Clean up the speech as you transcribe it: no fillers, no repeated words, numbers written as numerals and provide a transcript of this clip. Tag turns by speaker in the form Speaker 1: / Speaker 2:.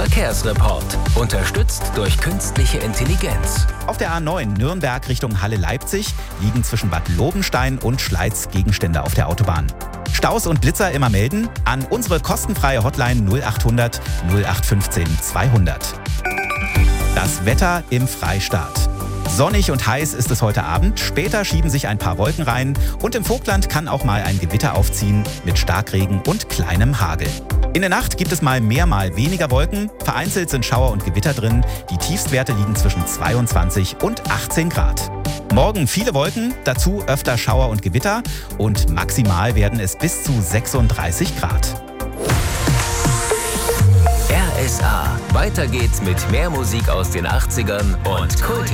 Speaker 1: Verkehrsreport. Unterstützt durch künstliche Intelligenz.
Speaker 2: Auf der A9 Nürnberg Richtung Halle-Leipzig liegen zwischen Bad Lobenstein und Schleiz Gegenstände auf der Autobahn. Staus und Blitzer immer melden an unsere kostenfreie Hotline 0800 0815 200. Das Wetter im Freistaat. Sonnig und heiß ist es heute Abend, später schieben sich ein paar Wolken rein und im Vogtland kann auch mal ein Gewitter aufziehen mit Starkregen und kleinem Hagel. In der Nacht gibt es mal mehr, mal weniger Wolken, vereinzelt sind Schauer und Gewitter drin, die Tiefstwerte liegen zwischen 22 und 18 Grad. Morgen viele Wolken, dazu öfter Schauer und Gewitter und maximal werden es bis zu 36 Grad.
Speaker 1: RSA. Weiter geht's mit mehr Musik aus den 80ern und Kult.